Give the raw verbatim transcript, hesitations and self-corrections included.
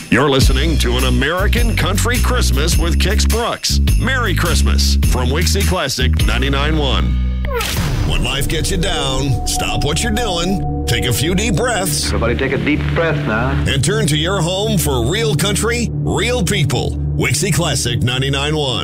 You're listening to An American Country Christmas with Kix Brooks. Merry Christmas from Wixie Classic ninety-nine point one. When life gets you down, stop what you're doing, take a few deep breaths. Everybody take a deep breath now. And turn to your home for real country, real people. Wixie Classic ninety-nine point one.